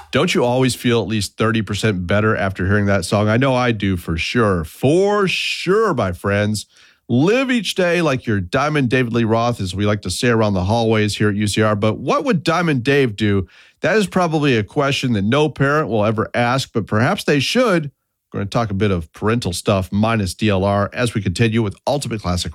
Don't you always feel at least 30% better after hearing that song? I know I do for sure. For sure, my friends. Live each day like you're Diamond David Lee Roth, as we like to say around the hallways here at UCR. But what would Diamond Dave do? That is probably a question that no parent will ever ask, but perhaps they should. We're going to talk a bit of parental stuff minus DLR as we continue with Ultimate Classic